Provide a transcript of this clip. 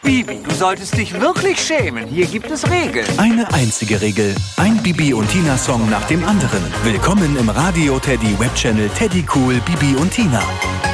Bibi, du solltest dich wirklich schämen. Hier gibt es Regeln. Eine einzige Regel. Ein Bibi und Tina Song nach dem anderen. Willkommen im Radio Teddy Webchannel Teddy Cool Bibi und Tina.